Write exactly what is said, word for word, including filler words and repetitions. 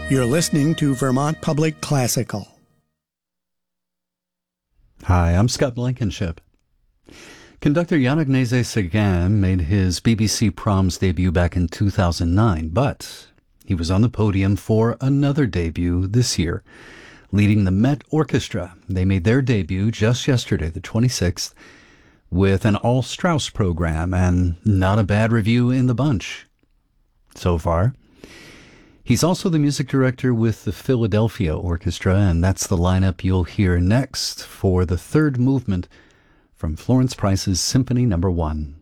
You're listening to Vermont Public Classical. Hi, I'm Scott Blankenship. Conductor Yannick Nézet-Séguin made his B B C Proms debut back in two thousand nine, but he was on the podium for another debut this year, leading the Met Orchestra. They made their debut just yesterday, the twenty-sixth, with an all-Strauss program, and not a bad review in the bunch so far. He's also the music director with the Philadelphia Orchestra, and that's the lineup you'll hear next for the third movement from Florence Price's Symphony Number One.